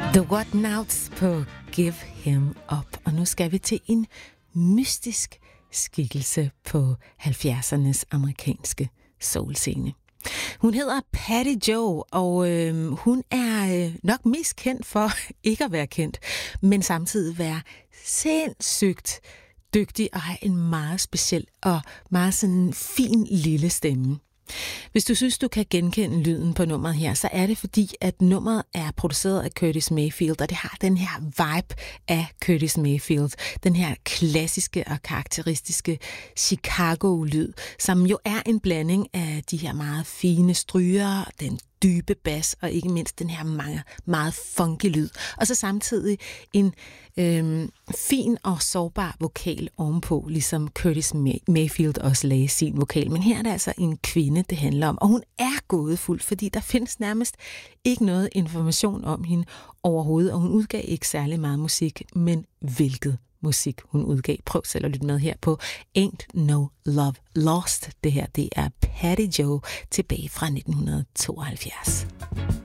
The Whatnauts på Give Him Up. Og nu skal vi til en mystisk skikkelse på 70'ernes amerikanske soulscene. Hun hedder Patty Joe, og hun er nok mest kendt for ikke at være kendt, men samtidig være sindssygt dygtig og have en meget speciel og meget sådan fin lille stemme. Hvis du synes, du kan genkende lyden på nummeret her, så er det fordi, at nummeret er produceret af Curtis Mayfield, og det har den her vibe af Curtis Mayfield. Den her klassiske og karakteristiske Chicago-lyd, som jo er en blanding af de her meget fine stryger, den dybe bas og ikke mindst den her meget funky lyd. Og så samtidig en fin og sårbar vokal ovenpå, ligesom Curtis Mayfield også lagde sin vokal. Men her er det altså en kvinde, det handler om. Og hun er gådefuld, fordi der findes nærmest ikke noget information om hende overhovedet. Og hun udgav ikke særlig meget musik, men hvilket musik hun udgav. Prøv selv at lytte med her på Ain't No Love Lost. Det her, det er Patty Joe tilbage fra 1972.